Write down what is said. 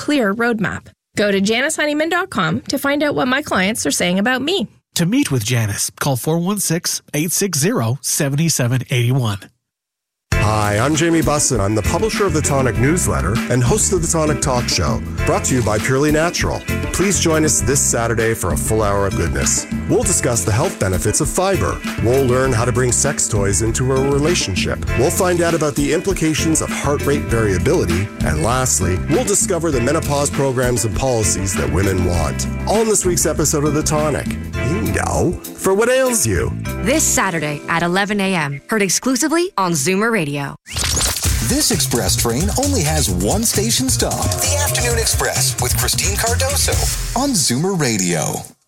clear roadmap. Go to JaniceHoneyman.com to find out what my clients are saying about me. To meet with Janice, call 416-860-7781. Hi, I'm Jamie Bussin. I'm the publisher of the Tonic newsletter and host of the Tonic Talk Show, brought to you by Purely Natural. Please join us this Saturday for a full hour of goodness. We'll discuss the health benefits of fiber. We'll learn how to bring sex toys into a relationship. We'll find out about the implications of heart rate variability. And lastly, we'll discover the menopause programs and policies that women want. All in this week's episode of The Tonic. You know, for what ails you. This Saturday at 11 a.m. Heard exclusively on Zoomer Radio. This express train only has one station stop. The Afternoon Express with Christine Cardoso on Zoomer Radio.